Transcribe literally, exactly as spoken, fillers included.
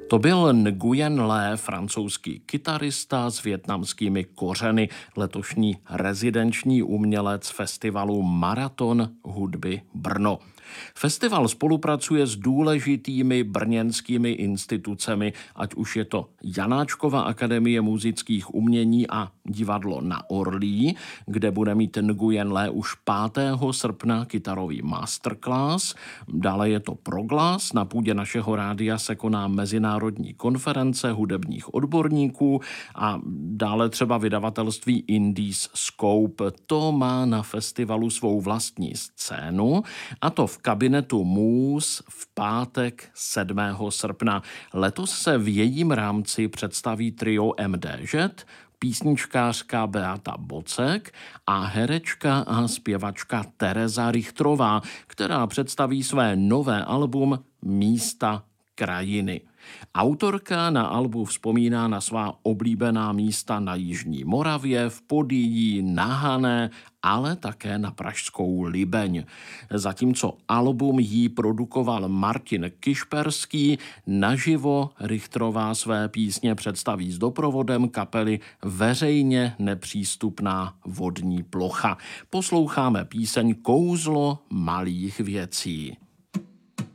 To byl Nguyen Le, francouzský kytarista s vietnamskými kořeny, letošní rezidenční umělec festivalu Maraton hudby Brno. Festival spolupracuje s důležitými brněnskými institucemi, ať už je to Janáčkova akademie múzických umění a divadlo Na Orlí, kde bude mít Nguyen Le už pátého srpna kytarový masterclass. Dále je to Proglas, na půdě našeho rádia se koná mezinárodní konference hudebních odborníků a dále třeba vydavatelství Indies Scope. To má na festivalu svou vlastní scénu, a to v kabinetu Můz v pátek sedmého srpna. Letos se v jejím rámci představí trio M D Ž, písničkářka Beata Bocek a herečka a zpěvačka Tereza Richtrová, která představí své nové album Místa krajiny. Autorka na albu vzpomíná na svá oblíbená místa na Jižní Moravě, v Podyjí, na Hané, ale také na pražskou Libeň. Zatímco album jí produkoval Martin Kišperský, naživo Richtrová své písně představí s doprovodem kapely Veřejně nepřístupná vodní plocha. Posloucháme píseň Kouzlo malých věcí.